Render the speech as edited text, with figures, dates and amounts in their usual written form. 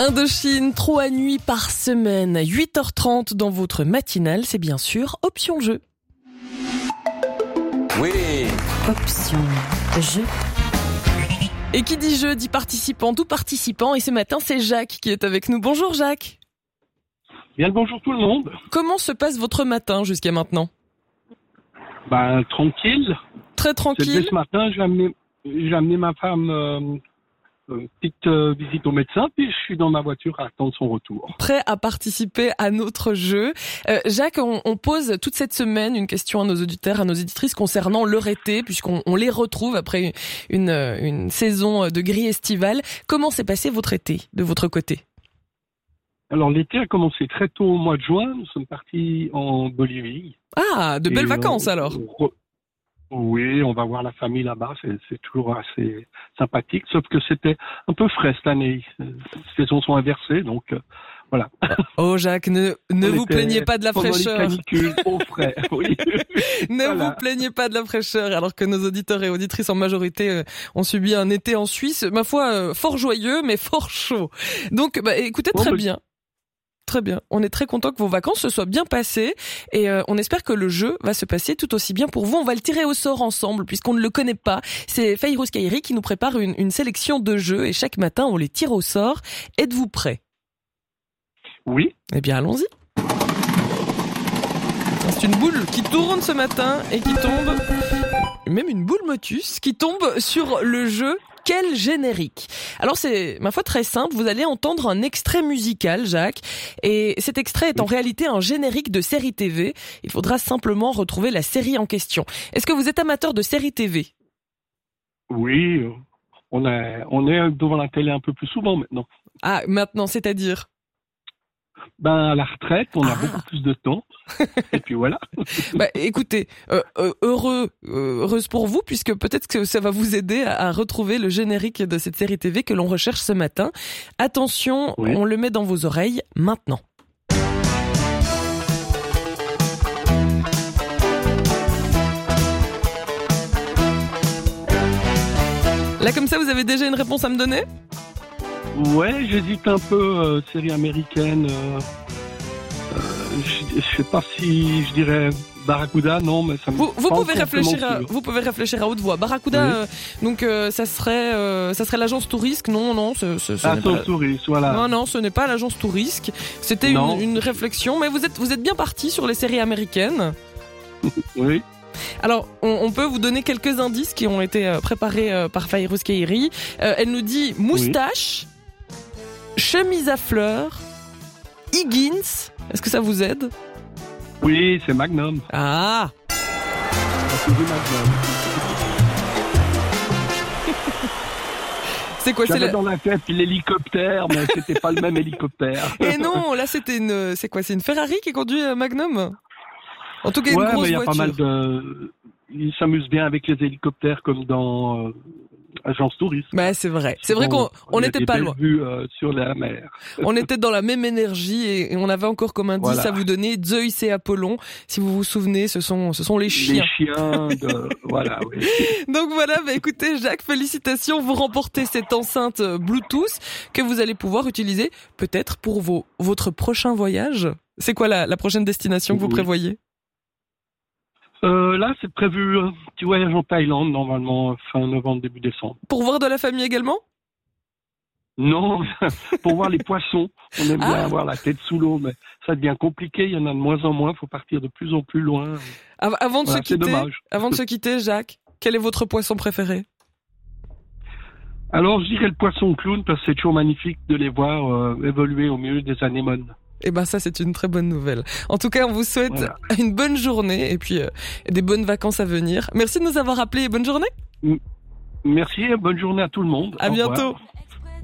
Indochine, 3 nuits par semaine, 8h30 dans votre matinale, c'est bien sûr Option Jeu. Oui. Option Jeu. Et qui dit jeu dit participant, tout participant. Et ce matin, c'est Jacques qui est avec nous. Bonjour Jacques. Bien le bonjour tout le monde. Comment se passe votre matin jusqu'à maintenant ? Tranquille. Très tranquille. Ce matin, j'ai amené ma femme petite visite au médecin, puis je suis dans ma voiture à attendre son retour. Prêt à participer à notre jeu. Jacques, on pose toute cette semaine une question à nos auditeurs, à nos auditrices concernant leur été, puisqu'on les retrouve après une saison de gris estival. Comment s'est passé votre été, de votre côté ? Alors l'été a commencé très tôt au mois de juin, nous sommes partis en Bolivie. Ah, de belles vacances alors. Oui, on va voir la famille là-bas, c'est toujours assez sympathique, sauf que c'était un peu frais cette année. Les saisons sont inversées, donc voilà. Oh Jacques, ne vous plaignez pas de la fraîcheur. Pendant les canicules, au frais, oui. Ne vous plaignez pas de la fraîcheur, alors que nos auditeurs et auditrices en majorité ont subi un été en Suisse, ma foi, fort joyeux, mais fort chaud. Donc, écoutez, très bien. Très bien. On est très content que vos vacances se soient bien passées et on espère que le jeu va se passer tout aussi bien pour vous. On va le tirer au sort ensemble puisqu'on ne le connaît pas. C'est Faïrouz Kairi qui nous prépare une sélection de jeux et chaque matin on les tire au sort. Êtes-vous prêts ? Oui. Eh bien allons-y. C'est une boule qui tourne ce matin et qui tombe, même une boule motus qui tombe sur le jeu. Quel générique ? Alors c'est, ma foi, très simple. Vous allez entendre un extrait musical, Jacques. Et cet extrait est en réalité un générique de série TV. Il faudra simplement retrouver la série en question. Est-ce que vous êtes amateur de séries TV ? Oui, on est devant la télé un peu plus souvent maintenant. Ah, maintenant, c'est-à-dire ? À la retraite, on a beaucoup plus de temps. Et puis voilà. Écoutez, heureuse pour vous, puisque peut-être que ça va vous aider à retrouver le générique de cette série TV que l'on recherche ce matin. Attention, oui. On le met dans vos oreilles maintenant. Là, comme ça, vous avez déjà une réponse à me donner ? Ouais, j'hésite un peu, série américaine. Je sais pas si je dirais Barracuda, non, mais ça me. Vous pouvez réfléchir à haute voix. Barracuda, oui. Donc ça serait l'agence Tourisque, non, l'agence Tourisque, voilà. Non, ce n'est pas l'agence Tourisque. C'était une réflexion, mais vous êtes bien parti sur les séries américaines. Oui. Alors, on peut vous donner quelques indices qui ont été préparés par Faïrouz Kairi. Elle nous dit moustache, chemise à fleurs, Higgins. Est-ce que ça vous aide ? Oui, c'est Magnum. Ah. C'est quoi ? J'avais dans la tête l'hélicoptère, mais c'était pas le même hélicoptère. Et non, là c'était c'est une Ferrari qui conduit Magnum ? En tout cas, une grosse mais il y a voiture. pas mal de. Ils s'amusent bien avec les hélicoptères comme dans Agence Touriste. C'est vrai. C'est vrai qu'on n'était pas loin. Vues sur la mer. On était dans la même énergie et on avait encore comme indice à vous donner Zeus et Apollon. Si vous vous souvenez, ce sont les chiens. Les chiens de voilà. Oui. Donc voilà, écoutez Jacques, félicitations, vous remportez cette enceinte Bluetooth que vous allez pouvoir utiliser peut-être pour votre prochain voyage. C'est quoi la prochaine destination que vous prévoyez ? Là, c'est prévu un petit voyage en Thaïlande, normalement, fin novembre, début décembre. Pour voir de la famille également ? Non, pour voir les poissons. On aime bien avoir la tête sous l'eau, mais ça devient compliqué, il y en a de moins en moins, il faut partir de plus en plus loin. Avant de se quitter, Jacques, quel est votre poisson préféré ? Alors, je dirais le poisson clown, parce que c'est toujours magnifique de les voir évoluer au milieu des anémones. Ça, c'est une très bonne nouvelle. En tout cas, on vous souhaite une bonne journée et puis des bonnes vacances à venir. Merci de nous avoir appelés et bonne journée. Merci et bonne journée à tout le monde. À bientôt. Revoir.